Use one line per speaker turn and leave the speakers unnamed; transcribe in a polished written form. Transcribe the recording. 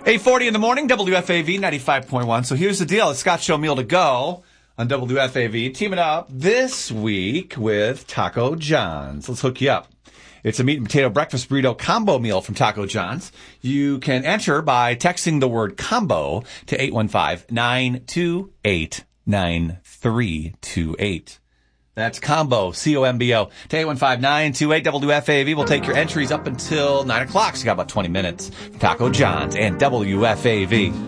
8:40 in the morning, WFAV 95.1. So here's the deal. It's Scott Show Meal to Go on WFAV. Teaming up this week with Taco John's. Let's hook you up. It's a meat and potato breakfast burrito combo meal from Taco John's. You can enter by texting the word combo to 815-928-9328. That's combo, C-O-M-B-O, to 815-928-WFAV. We'll take your entries up until 9 o'clock, so you got about 20 minutes. Taco John's and WFAV.